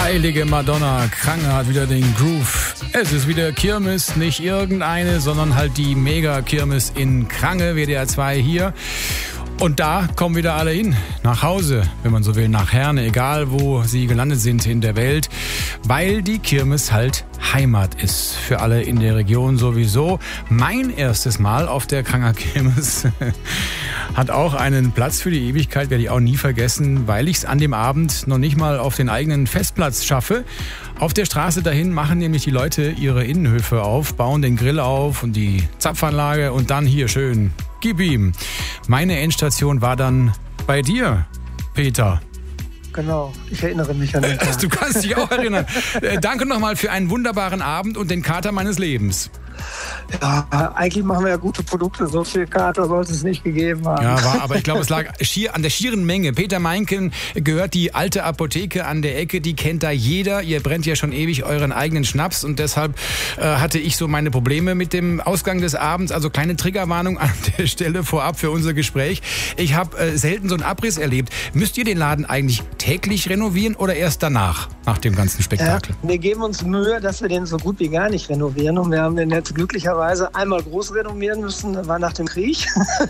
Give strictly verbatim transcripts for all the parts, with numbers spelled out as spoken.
Heilige Madonna, Krange hat wieder den Groove. Es ist wieder Kirmes, nicht irgendeine, sondern halt die Mega-Kirmes in Krange, W D R zwei hier. Und da kommen wieder alle hin, nach Hause, wenn man so will, nach Herne, egal wo sie gelandet sind in der Welt, weil die Kirmes halt Heimat ist für alle in der Region sowieso. Mein erstes Mal auf der Kranger Kirmes hat auch einen Platz für die Ewigkeit, werde ich auch nie vergessen, weil ich es an dem Abend noch nicht mal auf den eigenen Festplatz schaffe. Auf der Straße dahin machen nämlich die Leute ihre Innenhöfe auf, bauen den Grill auf und die Zapfanlage und dann hier schön, gib ihm. Meine Endstation war dann bei dir, Peter. Genau, ich erinnere mich an den Tag. Du kannst dich auch erinnern. Danke nochmal für einen wunderbaren Abend und den Kater meines Lebens. Ja, eigentlich machen wir ja gute Produkte. So viel Kater sollte es nicht gegeben haben. Ja, war, aber ich glaube, es lag schier an der schieren Menge. Peter Meinken gehört die alte Apotheke an der Ecke. Die kennt da jeder. Ihr brennt ja schon ewig euren eigenen Schnaps. Und deshalb äh, hatte ich so meine Probleme mit dem Ausgang des Abends. Also kleine Triggerwarnung an der Stelle vorab für unser Gespräch. Ich habe äh, selten so einen Abriss erlebt. Müsst ihr den Laden eigentlich täglich renovieren oder erst danach, nach dem ganzen Spektakel? Ja, wir geben uns Mühe, dass wir den so gut wie gar nicht renovieren. Und wir haben den jetzt glücklicherweise einmal groß renovieren müssen, das war nach dem Krieg,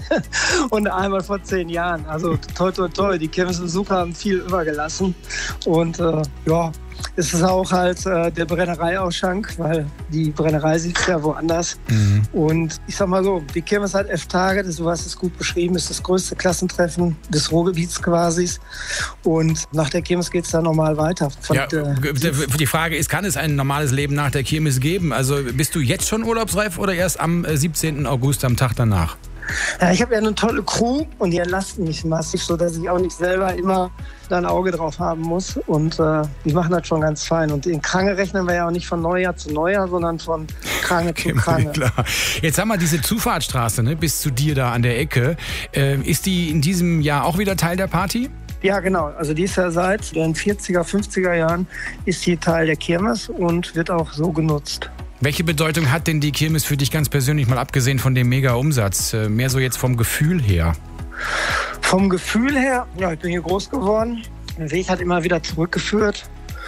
und einmal vor zehn Jahren. Also toll, toll, toll. Die Kirmesbesucher haben viel übergelassen. Und äh, ja, es ist auch halt äh, der Brennereiausschank, weil die Brennerei sitzt ja woanders. Mhm. Und ich sag mal so, die Kirmes hat elf Tage, das, du hast es gut beschrieben, ist das größte Klassentreffen des Ruhrgebiets quasi. Und nach der Kirmes geht es dann normal weiter. Von ja, der, die Frage ist, kann es ein normales Leben nach der Kirmes geben? Also bist du jetzt schon urlaubsreif oder erst am siebzehnten August, am Tag danach? Ja, ich habe ja eine tolle Crew und die entlasten mich massiv, sodass ich auch nicht selber immer da ein Auge drauf haben muss. Und äh, die machen das schon ganz fein. Und in Krange rechnen wir ja auch nicht von Neujahr zu Neujahr, sondern von Krange zu Krange. Klar. Jetzt haben wir diese Zufahrtsstraße, ne, bis zu dir da an der Ecke. Äh, ist die in diesem Jahr auch wieder Teil der Party? Ja, genau. Also die ist ja seit den vierziger, fünfziger Jahren ist die Teil der Kirmes und wird auch so genutzt. Welche Bedeutung hat denn die Kirmes für dich ganz persönlich, mal abgesehen von dem Mega-Umsatz? Mehr so jetzt vom Gefühl her? Vom Gefühl her, ja, ich bin hier groß geworden. Der Weg hat immer wieder zurückgeführt.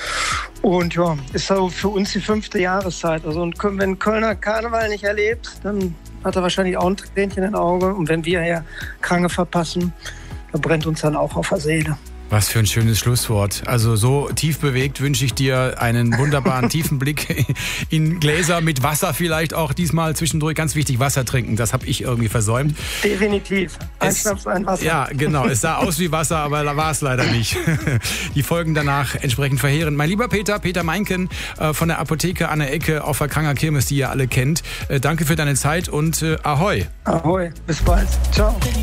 Und ja, ist so für uns die fünfte Jahreszeit. Also und wenn ein Kölner Karneval nicht erlebt, dann hat er wahrscheinlich auch ein Tränchen im Auge. Und wenn wir hier Krange verpassen, dann brennt uns dann auch auf der Seele. Was für ein schönes Schlusswort. Also so tief bewegt wünsche ich dir einen wunderbaren tiefen Blick in Gläser mit Wasser vielleicht auch diesmal zwischendurch. Ganz wichtig, Wasser trinken. Das habe ich irgendwie versäumt. Definitiv. Ein es, Schnaps, ein Wasser. Ja, genau. Es sah aus wie Wasser, aber da war es leider nicht. Die Folgen danach entsprechend verheerend. Mein lieber Peter, Peter Meinken äh, von der Apotheke an der Ecke auf der Kranger Kirmes, die ihr alle kennt. Äh, danke für deine Zeit und äh, Ahoi. Ahoi. Bis bald. Ciao.